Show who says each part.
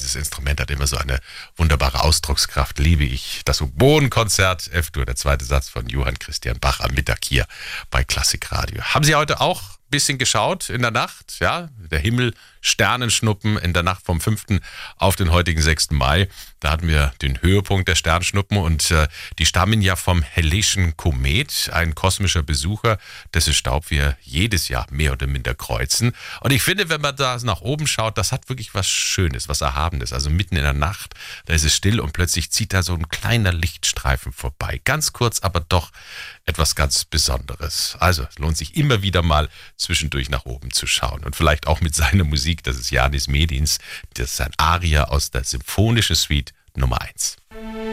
Speaker 1: dieses Instrument hat immer so eine wunderbare Ausdruckskraft, liebe ich. Das Oboenkonzert F-Dur, der zweite Satz von Johann Christian Bach am Mittag hier bei Klassikradio. Haben Sie heute auch ein bisschen geschaut in der Nacht? Ja, der Himmel, Sternenschnuppen in der Nacht vom 5. auf den heutigen 6. Mai. Da hatten wir den Höhepunkt der Sternschnuppen und die stammen ja vom Helleischen Komet, ein kosmischer Besucher, dessen Staub wir jedes Jahr mehr oder minder kreuzen. Und ich finde, wenn man da nach oben schaut, das hat wirklich was Schönes, was Erhabenes. Also mitten in der Nacht, da ist es still und plötzlich zieht da so ein kleiner Lichtstreifen vorbei. Ganz kurz, aber doch etwas ganz Besonderes. Also es lohnt sich immer wieder mal zwischendurch nach oben zu schauen und vielleicht auch mit seiner Musik, das ist Janis Medins, das ist ein Aria aus der Symphonische Suite Nummer 1.